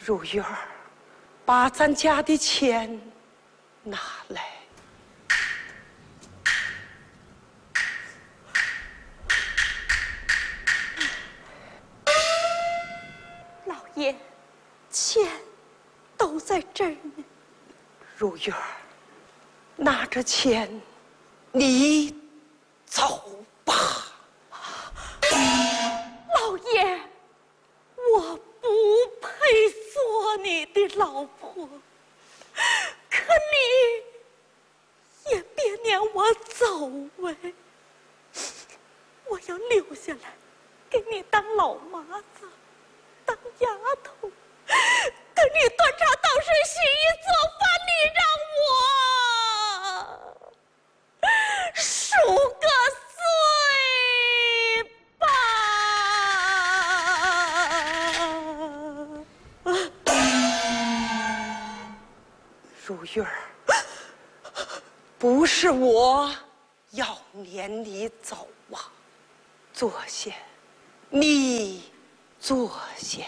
如月儿，把咱家的钱拿来。 老爷，钱都在这儿呢。 如月儿，拿着钱，你走吧。 老爷，我不配做你的老婆，可你也别撵我走哎！我要留下来，给你当老妈子，当丫头，给你端茶倒水、洗衣做饭，你让我赎个罪吧！ 如月儿，不是我要撵你走啊，坐下，你坐下。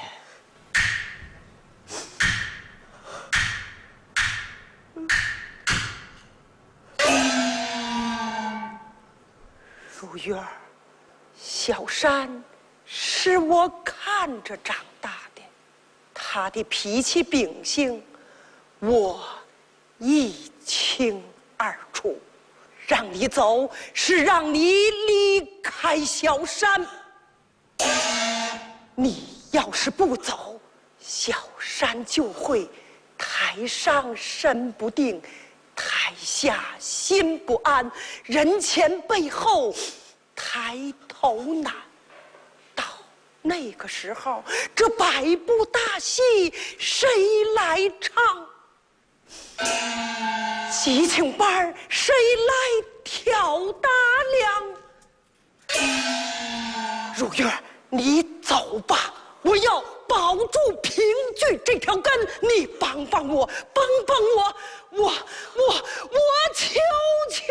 如月儿，小山是我看着长大的，他的脾气秉性，我一清二楚。让你走，是让你离开小山。你要是不走，小山就会台上身不定，台下心不安，人前背后抬头难。到那个时候，这百部大戏谁来唱？喜庆班谁来挑大梁？如月，你走吧，我要保住评剧这条根，你帮帮我，帮帮我，我求求。